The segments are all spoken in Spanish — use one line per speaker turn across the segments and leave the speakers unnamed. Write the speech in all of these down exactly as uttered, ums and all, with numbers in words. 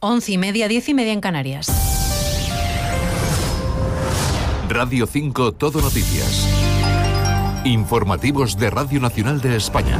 Once y media, diez y media en Canarias.
Radio cinco Todo Noticias. Informativos de Radio Nacional de España.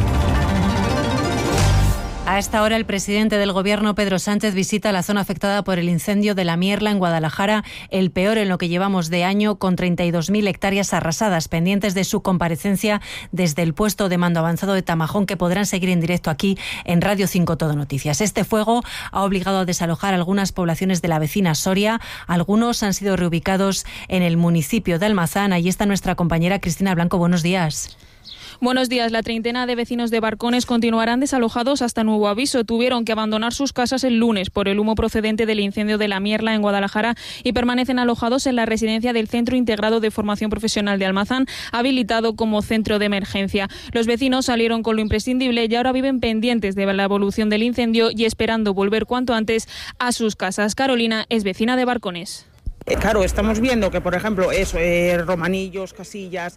A esta hora, el presidente del Gobierno, Pedro Sánchez, visita la zona afectada por el incendio de La Mierla en Guadalajara, el peor en lo que llevamos de año, con treinta y dos mil hectáreas arrasadas, pendientes de su comparecencia desde el puesto de mando avanzado de Tamajón, que podrán seguir en directo aquí en Radio cinco Todo Noticias. Este fuego ha obligado a desalojar algunas poblaciones de la vecina Soria. Algunos han sido reubicados en el municipio de Almazán. Allí está nuestra compañera Cristina Blanco. Buenos días.
Buenos días. La treintena de vecinos de Barcones continuarán desalojados hasta nuevo aviso. Tuvieron que abandonar sus casas el lunes por el humo procedente del incendio de La Mierla en Guadalajara y permanecen alojados en la residencia del Centro Integrado de Formación Profesional de Almazán, habilitado como centro de emergencia. Los vecinos salieron con lo imprescindible y ahora viven pendientes de la evolución del incendio y esperando volver cuanto antes a sus casas. Carolina es vecina de Barcones.
Claro, estamos viendo que, por ejemplo, eso, eh, romanillos, casillas,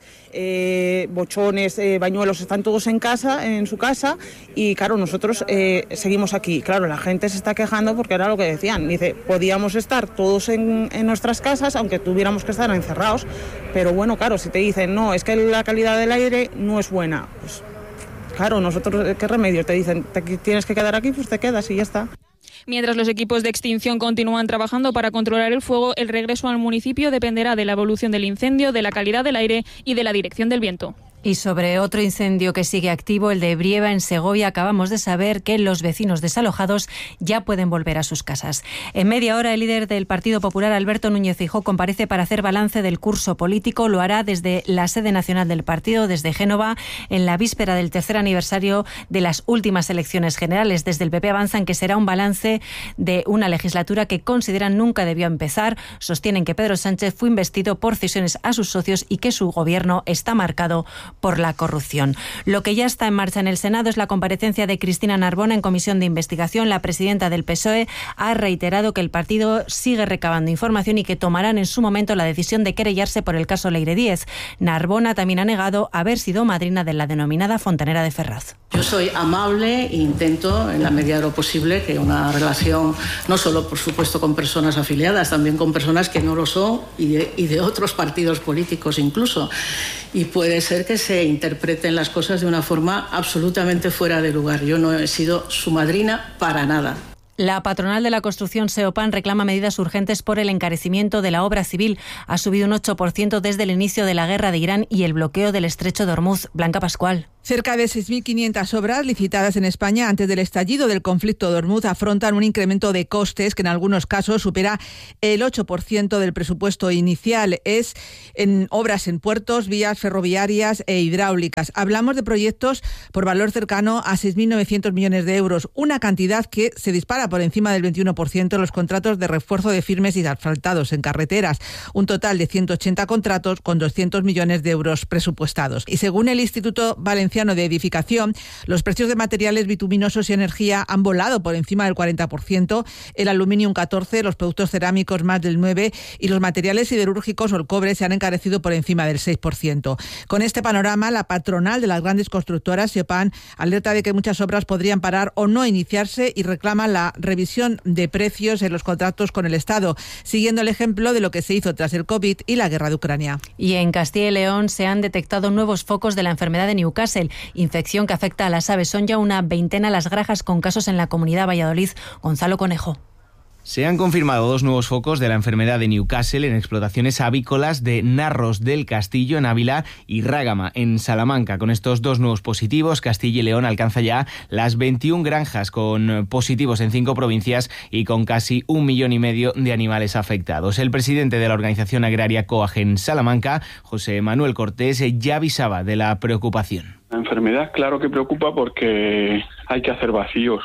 eh, bochones, eh, bañuelos, están todos en casa, en su casa, y claro, nosotros eh, seguimos aquí. Claro, la gente se está quejando porque era lo que decían. Dice, podíamos estar todos en, en nuestras casas, aunque tuviéramos que estar encerrados, pero bueno, claro, si te dicen, no, es que la calidad del aire no es buena, pues claro, nosotros, ¿qué remedio? Te dicen, te tienes que quedar aquí, pues te quedas y ya está.
Mientras los equipos de extinción continúan trabajando para controlar el fuego, el regreso al municipio dependerá de la evolución del incendio, de la calidad del aire y de la dirección del viento.
Y sobre otro incendio que sigue activo, el de Brieva en Segovia, acabamos de saber que los vecinos desalojados ya pueden volver a sus casas. En media hora, el líder del Partido Popular, Alberto Núñez Feijóo, comparece para hacer balance del curso político. Lo hará desde la sede nacional del partido, desde Génova, en la víspera del tercer aniversario de las últimas elecciones generales. Desde el P P avanzan que será un balance de una legislatura que consideran nunca debió empezar. Sostienen que Pedro Sánchez fue investido por cesiones a sus socios y que su gobierno está marcado por la corrupción. Lo que ya está en marcha en el Senado es la comparecencia de Cristina Narbona en comisión de investigación. La presidenta del P S O E ha reiterado que el partido sigue recabando información y que tomarán en su momento la decisión de querellarse por el caso Leire Díez. Narbona también ha negado haber sido madrina de la denominada Fontanera de Ferraz.
Yo soy amable e intento, en la medida de lo posible, que una relación, no solo por supuesto con personas afiliadas, también con personas que no lo son y de, y de otros partidos políticos incluso. Y puede ser que se interpreten las cosas de una forma absolutamente fuera de lugar. Yo no he sido su madrina para nada.
La patronal de la construcción Seopan reclama medidas urgentes por el encarecimiento de la obra civil. Ha subido un ocho por ciento desde el inicio de la guerra de Irán y el bloqueo del estrecho de Hormuz. Blanca Pascual.
Cerca de seis mil quinientas obras licitadas en España antes del estallido del conflicto de Hormuz afrontan un incremento de costes que en algunos casos supera el ocho por ciento del presupuesto inicial. Es en obras en puertos, vías ferroviarias e hidráulicas. Hablamos de proyectos por valor cercano a seis mil novecientos millones de euros, una cantidad que se dispara por encima del veintiuno por ciento en los contratos de refuerzo de firmes y asfaltados en carreteras. Un total de ciento ochenta contratos con doscientos millones de euros presupuestados. Y según el Instituto Valenciano de Edificación, los precios de materiales bituminosos y energía han volado por encima del cuarenta por ciento, el aluminio un catorce por ciento, los productos cerámicos más del nueve por ciento y los materiales siderúrgicos o el cobre se han encarecido por encima del seis por ciento. Con este panorama, la patronal de las grandes constructoras, Seopan, alerta de que muchas obras podrían parar o no iniciarse y reclama la revisión de precios en los contratos con el Estado, siguiendo el ejemplo de lo que se hizo tras el COVID y la guerra de Ucrania.
Y en Castilla y León se han detectado nuevos focos de la enfermedad de Newcastle, infección que afecta a las aves. Son ya una veintena las granjas con casos en la comunidad Valladolid. Gonzalo Conejo.
Se han confirmado dos nuevos focos de la enfermedad de Newcastle en explotaciones avícolas de Narros del Castillo, en Ávila, y Rágama, en Salamanca. Con estos dos nuevos positivos, Castilla y León alcanza ya las veintiuna granjas con positivos en cinco provincias y con casi un millón y medio de animales afectados. El presidente de la organización agraria COAGEN Salamanca, José Manuel Cortés, ya avisaba de la preocupación.
La enfermedad, claro que preocupa porque hay que hacer vacíos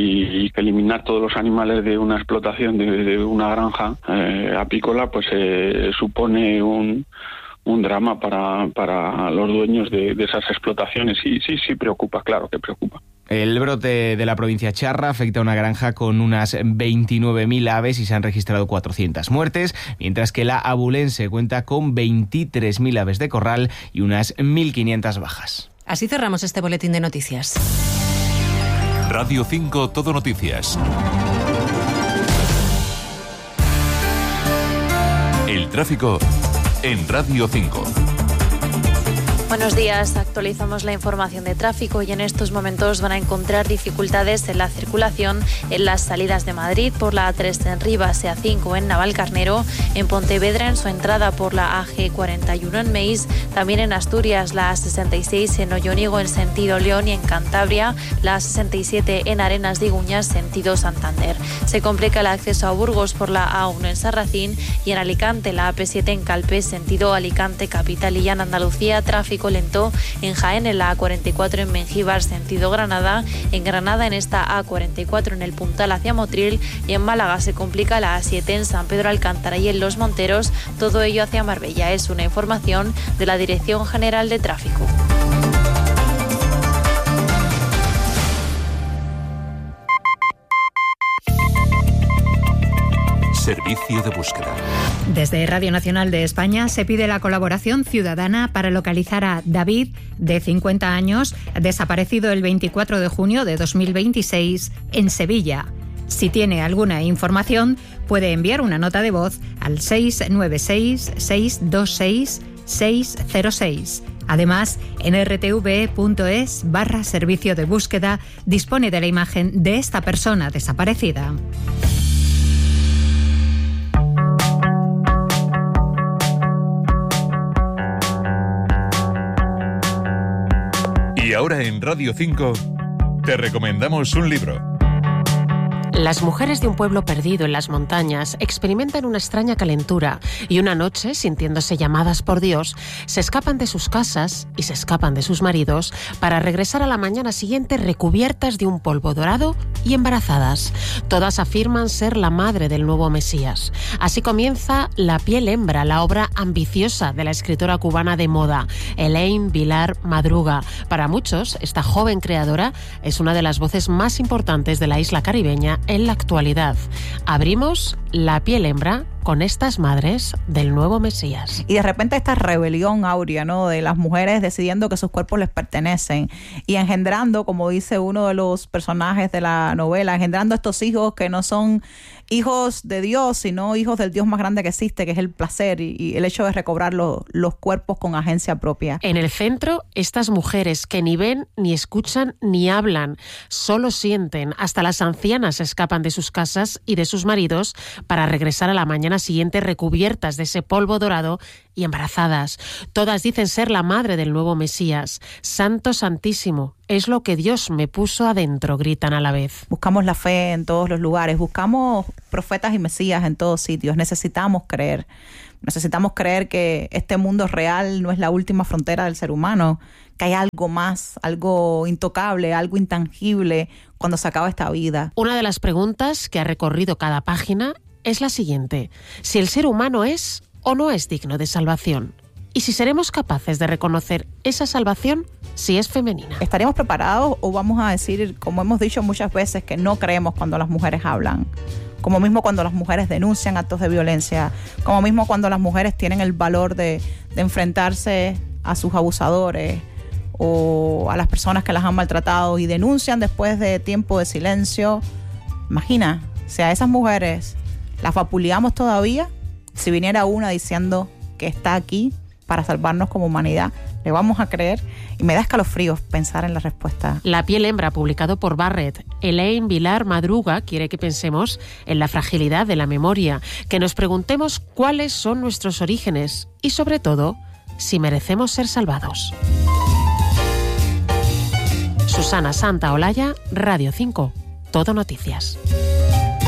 y eliminar todos los animales de una explotación, de, de una granja eh, apícola, pues eh, supone un, un drama para, para los dueños de, de esas explotaciones. Y sí, sí preocupa, claro que preocupa.
El brote de la provincia charra afecta a una granja con unas veintinueve mil aves y se han registrado cuatrocientas muertes, mientras que la abulense cuenta con veintitrés mil aves de corral y unas mil quinientas bajas.
Así cerramos este boletín de noticias.
Radio cinco Todo Noticias. tráfico en Radio cinco.
Buenos días, actualizamos la información de tráfico y en estos momentos van a encontrar dificultades en la circulación en las salidas de Madrid por la A tres en Rivas y A cinco en Navalcarnero, en Pontevedra en su entrada por la A G cuarenta y uno en Meis, también en Asturias la A sesenta y seis en Ollónigo en sentido León y en Cantabria la A sesenta y siete en Arenas de Iguñas sentido Santander. Se complica el acceso a Burgos por la A uno en Sarracín y en Alicante la A P siete en Calpe sentido Alicante capital y en Andalucía tráfico lento en Jaén en la A cuarenta y cuatro en Mengíbar sentido Granada, en Granada en esta A cuarenta y cuatro en el Puntal hacia Motril y en Málaga se complica la A siete en San Pedro Alcántara y en Los Monteros, todo ello hacia Marbella. Es una información de la Dirección General de Tráfico.
Servicio de búsqueda.
Desde Radio Nacional de España se pide la colaboración ciudadana para localizar a David, de cincuenta años, desaparecido el veinticuatro de junio de dos mil veintiséis en Sevilla. Si tiene alguna información, puede enviar una nota de voz al seis nueve seis, seis dos seis, seis cero seis. Además, en r t v punto es barra servicio de búsqueda dispone de la imagen de esta persona desaparecida.
Y ahora en Radio cinco te recomendamos un libro.
Las mujeres de un pueblo perdido en las montañas experimentan una extraña calentura y una noche, sintiéndose llamadas por Dios, se escapan de sus casas y se escapan de sus maridos para regresar a la mañana siguiente recubiertas de un polvo dorado y embarazadas. Todas afirman ser la madre del nuevo Mesías. Así comienza La piel hembra, la obra ambiciosa de la escritora cubana de moda, Elaine Vilar Madruga. Para muchos, esta joven creadora es una de las voces más importantes de la isla caribeña en la actualidad. Abrimos La piel hembra con estas madres del nuevo Mesías.
Y de repente esta rebelión áurea, ¿no?, de las mujeres decidiendo que sus cuerpos les pertenecen y engendrando, como dice uno de los personajes de la novela, engendrando estos hijos que no son hijos de Dios, sino hijos del Dios más grande que existe, que es el placer y, y el hecho de recobrar lo, los cuerpos con agencia propia.
En el centro, estas mujeres que ni ven, ni escuchan, ni hablan, solo sienten. Hasta las ancianas escapan de sus casas y de sus maridos para regresar a la mañana siguiente recubiertas de ese polvo dorado y embarazadas. Todas dicen ser la madre del nuevo Mesías. Santo Santísimo, es lo que Dios me puso adentro, gritan a la vez.
Buscamos la fe en todos los lugares, buscamos profetas y Mesías en todos sitios. Necesitamos creer. Necesitamos creer que este mundo real no es la última frontera del ser humano, que hay algo más, algo intocable, algo intangible cuando se acaba esta vida.
Una de las preguntas que ha recorrido cada página es la siguiente: si el ser humano es o no es digno de salvación, y si seremos capaces de reconocer esa salvación si es femenina.
¿Estaremos preparados o vamos a decir, como hemos dicho muchas veces, que no creemos cuando las mujeres hablan? Como mismo cuando las mujeres denuncian actos de violencia, como mismo cuando las mujeres tienen el valor de, de enfrentarse a sus abusadores o a las personas que las han maltratado y denuncian después de tiempo de silencio. Imagina, si a esas mujeres las vapuleamos todavía, si viniera una diciendo que está aquí para salvarnos como humanidad, le vamos a creer. Y me da escalofríos pensar en la respuesta.
La piel hembra, publicado por Barrett. Elaine Vilar Madruga quiere que pensemos en la fragilidad de la memoria, que nos preguntemos cuáles son nuestros orígenes y, sobre todo, si merecemos ser salvados. Susana Santaolalla, Radio cinco, Todo Noticias.